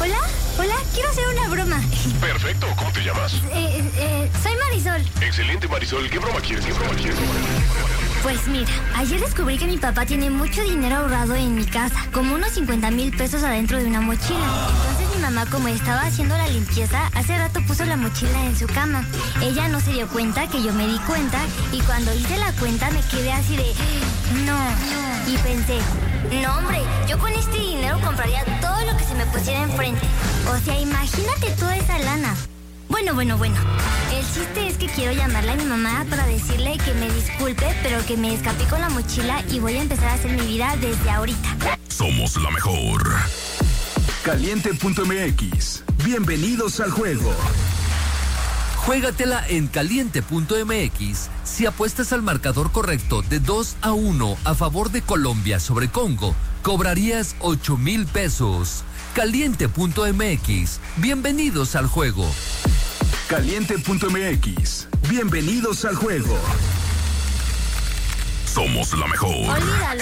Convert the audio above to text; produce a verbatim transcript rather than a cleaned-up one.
Hola, hola, quiero hacer una broma. Perfecto, ¿cómo te llamas? Eh, eh, soy Marisol. Excelente, Marisol. ¿Qué broma quieres? ¿Qué broma quieres? Pues mira, ayer descubrí que mi papá tiene mucho dinero ahorrado en mi casa, como unos cincuenta mil pesos adentro de una mochila. Entonces mi mamá, como estaba haciendo la limpieza, hace rato puso la mochila en su cama. Ella no se dio cuenta que yo me di cuenta, y cuando hice la cuenta me quedé así de... No, y pensé, no hombre, yo con este dinero compraría todo lo que se me pusiera enfrente. O sea, imagínate toda esa lana. Bueno, bueno, bueno. El chiste es que quiero llamarle a mi mamá para decirle que me disculpe, pero que me escapé con la mochila y voy a empezar a hacer mi vida desde ahorita. Somos la mejor. Caliente punto m x. Bienvenidos al juego. Juégatela en caliente punto m x. Si apuestas al marcador correcto de dos a uno a favor de Colombia sobre Congo, cobrarías ocho mil pesos. caliente punto m x. Bienvenidos al juego. Caliente punto m x. Bienvenidos al juego. Somos la mejor. Olvídalo.